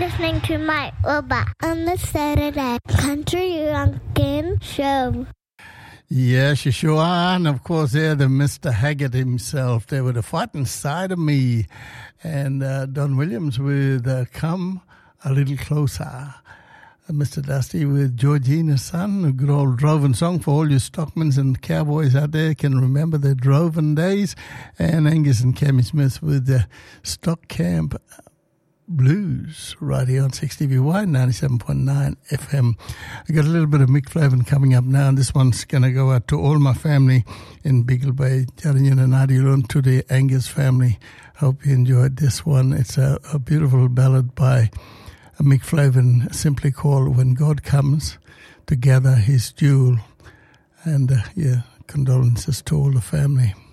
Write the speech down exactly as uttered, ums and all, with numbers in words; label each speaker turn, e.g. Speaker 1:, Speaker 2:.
Speaker 1: listening to my Uber on the Saturday Country Runkin' Show.
Speaker 2: Yes, you sure are. And of course, they're the Mister Haggard himself. They were the fighting side of me. And uh, Don Williams with uh, Come a Little Closer. Uh, Mister Dusty with Georgina's Son, a good old Drovin song for all you stockmans and cowboys out there can remember the Drovin days. And Angus and Cammy Smith with the Stock Camp Blues right here on six T V Y ninety-seven point nine F M. I got a little bit of Mick Flavin coming up now, and this one's going to go out to all my family in Beagle Bay, Jarinyan and Adirun, to the Angus family. Hope you enjoyed this one. It's a, a beautiful ballad by Mick Flavin, simply called When God Comes to Gather His Jewel. And uh, yeah, condolences to all the family.